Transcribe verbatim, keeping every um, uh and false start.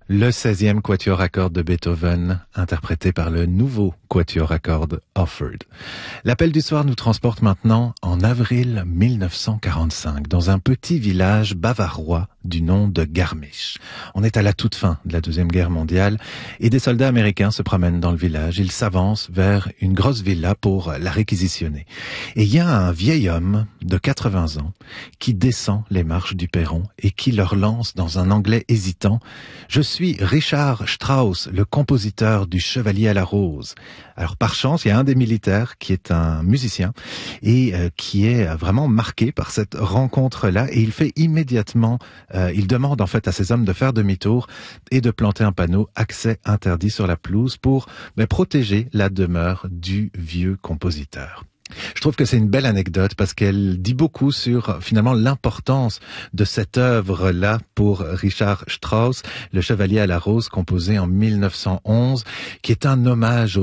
Le seizième quatuor à cordes de Beethoven, interprété par le nouveau quatuor à cordes Offord. L'appel du soir nous transporte maintenant en avril mille neuf cent quarante-cinq, dans un petit village bavarois du nom de Garmisch. On est à la toute fin de la Deuxième Guerre mondiale et des soldats américains se promènent dans le village. Ils s'avancent vers une grosse villa pour la réquisitionner. Et il y a un vieil homme de quatre-vingts ans qui descend les marches du perron et qui leur lance dans un anglais hésitant « Je suis Richard Strauss, le compositeur du Chevalier à la Rose ». Alors par chance, il y a un des militaires qui est un musicien et euh, qui est vraiment marqué par cette rencontre-là et il fait immédiatement, euh, il demande en fait à ces hommes de faire demi-tour et de planter un panneau « Accès interdit » sur la pelouse pour ben, protéger la demeure du vieux compositeur. Je trouve que c'est une belle anecdote parce qu'elle dit beaucoup sur finalement l'importance de cette œuvre-là pour Richard Strauss, le Chevalier à la Rose, composé en mille neuf cent onze, qui est un hommage